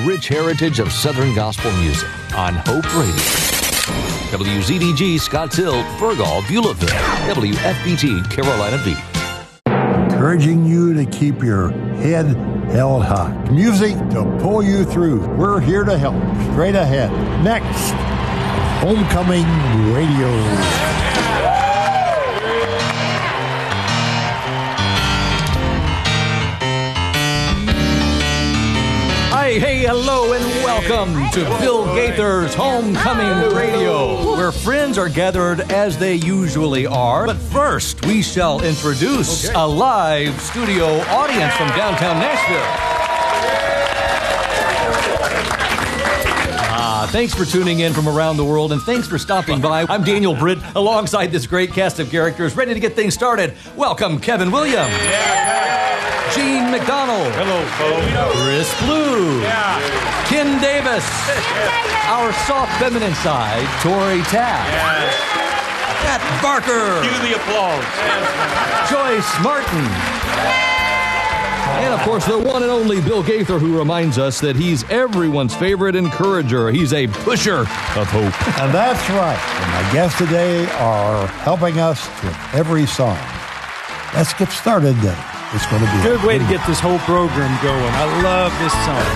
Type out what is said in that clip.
rich heritage of Southern gospel music on Hope Radio. WZDG Scotts Hill, Burgal, Beulahville, WFPT Carolina Beach. Encouraging you to keep your head held high. Music to pull you through. We're here to help. Straight ahead. Next, Homecoming Radio. Hey, hello, and welcome to Bill Gaither's Homecoming Radio, where friends are gathered as they usually are. But first, we shall introduce a live studio audience from downtown Nashville. Thanks for tuning in from around the world, and thanks for stopping by. I'm Daniel Britt, alongside this great cast of characters, ready to get things started. Welcome, Kevin Williams. Gene McDonald. Hello, folks. Chris Blue. Yeah. Ken Davis. Our soft feminine side, Tori Taft. Yeah. Pat Barker. Cue the applause. Joyce Martin. And, of course, the one and only Bill Gaither, who reminds us that he's everyone's favorite encourager. He's a pusher of hope. And that's right. And my guests today are helping us with every song. Let's get started then. It's going to be a good way to get this whole program going. I love this song.